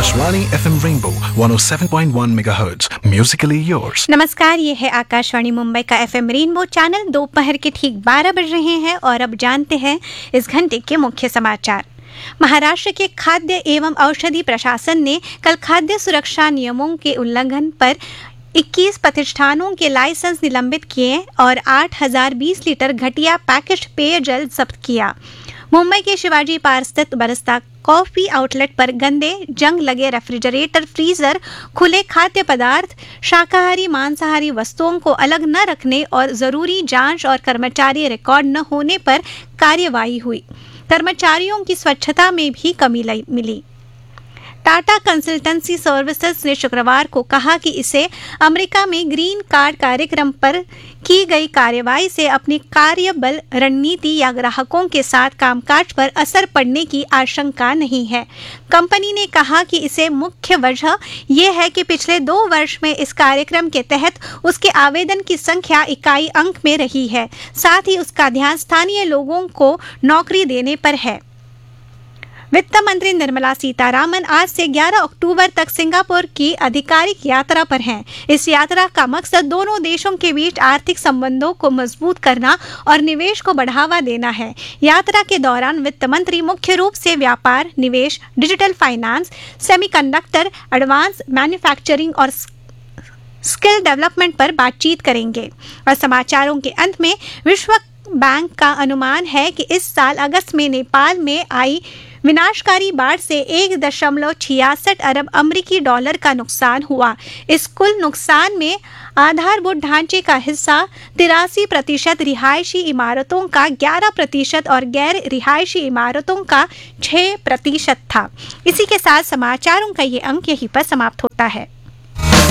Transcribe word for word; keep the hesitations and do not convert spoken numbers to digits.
Akashvani FM rainbow one oh seven point one megahertz, Musically yours. नमस्कार, ये है आकाशवाणी मुंबई का एफएम रेनबो चैनल। दोपहर के ठीक बारह बज रहे हैं और अब जानते हैं इस घंटे के मुख्य समाचार। महाराष्ट्र के खाद्य एवं औषधि प्रशासन ने कल खाद्य सुरक्षा नियमों के उल्लंघन पर इक्कीस प्रतिष्ठानों के लाइसेंस निलंबित किए और आठ हज़ार बीस लीटर घटिया पैकेज्ड पेयजल जब्त किया। मुंबई के शिवाजी पार्क स्थित बरस्ता कॉफी आउटलेट पर गंदे जंग लगे रेफ्रिजरेटर, फ्रीजर, खुले खाद्य पदार्थ, शाकाहारी मांसाहारी वस्तुओं को अलग न रखने और जरूरी जांच और कर्मचारी रिकॉर्ड न होने पर कार्यवाही हुई। कर्मचारियों की स्वच्छता में भी कमी मिली। टाटा कंसल्टेंसी सर्विसेज ने शुक्रवार को कहा कि इसे अमेरिका में ग्रीन कार्ड कार्यक्रम पर की गई कार्रवाई से अपनी कार्यबल रणनीति या ग्राहकों के साथ कामकाज पर असर पड़ने की आशंका नहीं है। कंपनी ने कहा कि इसे मुख्य वजह यह है कि पिछले दो वर्ष में इस कार्यक्रम के तहत उसके आवेदन की संख्या इकाई अंक में रही है। साथ ही उसका ध्यान स्थानीय लोगों को नौकरी देने पर है। वित्त मंत्री निर्मला सीतारामन आज से ग्यारह अक्टूबर तक सिंगापुर की आधिकारिक यात्रा पर हैं। इस यात्रा का मकसद दोनों देशों के बीच आर्थिक संबंधों को मजबूत करना और निवेश को बढ़ावा देना है। यात्रा के दौरान वित्त मंत्री मुख्य रूप से व्यापार, निवेश, digital finance, semiconductor, advance manufacturing और स्किल डेवलपमेंट पर बातचीत करेंगे। और समाचारों के अंत में विश्व बैंक का अनुमान है कि इस साल अगस्त में नेपाल में आई विनाशकारी बाढ़ से एक दशमलव छियासठ अरब अमेरिकी डॉलर का नुकसान हुआ। इस कुल नुकसान में आधारभूत ढांचे का हिस्सा तिरासी प्रतिशत, रिहायशी इमारतों का ग्यारह प्रतिशत और गैर रिहायशी इमारतों का छह प्रतिशत था। इसी के साथ समाचारों का ये अंक यहीं पर समाप्त होता है।